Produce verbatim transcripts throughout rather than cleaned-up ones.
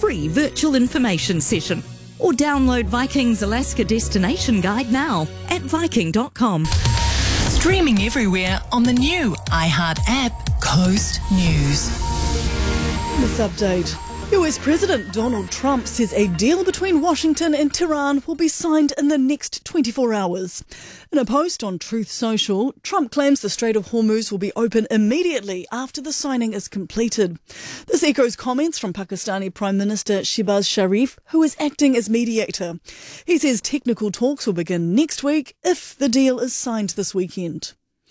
free virtual information session. Or download Viking's Alaska Destination Guide now at viking dot com. Streaming everywhere on the new iHeart app, Coast News. This update. U S President Donald Trump says a deal between Washington and Tehran will be signed in the next twenty-four hours. In a post on Truth Social, Trump claims the Strait of Hormuz will be open immediately after the signing is completed. This echoes comments from Pakistani Prime Minister Shehbaz Sharif, who is acting as mediator. He says technical talks will begin next week if the deal is signed this weekend.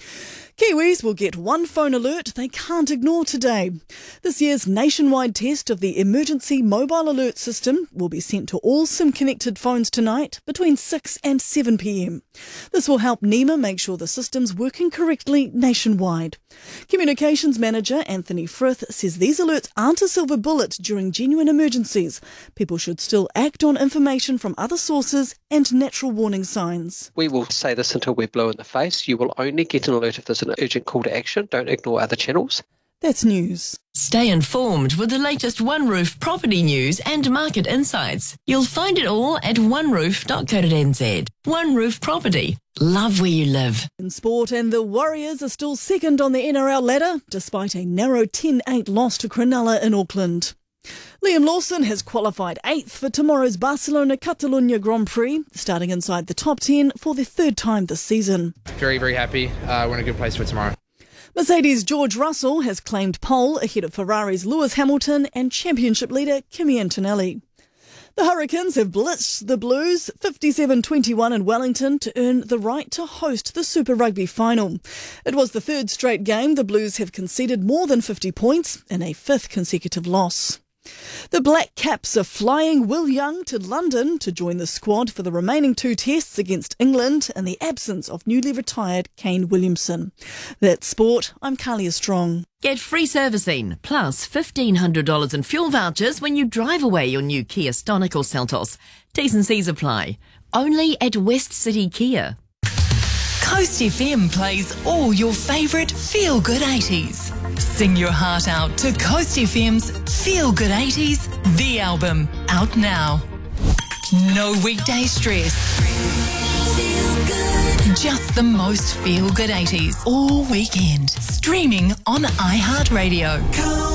Kiwis will get one phone alert they can't ignore today. This year's nationwide test of the Emergency Mobile Alert System will be sent to all SIM-connected phones tonight between six and seven p m. This will help NEMA make sure the system's working correctly nationwide. Communications Manager Anthony Frith says these alerts aren't a silver bullet during genuine emergencies. People should still act on information from other sources and natural warning signs. We will say this until we're blue in the face. You will only get an alert if there's an urgent call to action. Don't ignore other channels. That's news. Stay informed with the latest One Roof property news and market insights. You'll find it all at one roof dot co dot n z. One Roof Property. Love where you live. In sport, and the Warriors are still second on the N R L ladder, despite a narrow ten eight loss to Cronulla in Auckland. Liam Lawson has qualified eighth for tomorrow's Barcelona Catalunya Grand Prix, starting inside the top ten for the third time this season. Very, very happy. Uh, we're in a good place for tomorrow. Mercedes' George Russell has claimed pole ahead of Ferrari's Lewis Hamilton and championship leader Kimi Antonelli. The Hurricanes have blitzed the Blues fifty-seven twenty-one in Wellington to earn the right to host the Super Rugby final. It was the third straight game the Blues have conceded more than fifty points in a fifth consecutive loss. The Black Caps are flying Will Young to London to join the squad for the remaining two tests against England in the absence of newly retired Kane Williamson. That's sport. I'm Kalia Strong. Get free servicing plus fifteen hundred dollars in fuel vouchers when you drive away your new Kia Stonic or Seltos. T's and C's apply. Only at West City Kia. Coast F M plays all your favourite feel-good eighties. Sing your heart out to Coast F M's Feel Good eighties, the album, out now. No weekday stress. Just the most feel-good eighties all weekend. Streaming on iHeartRadio.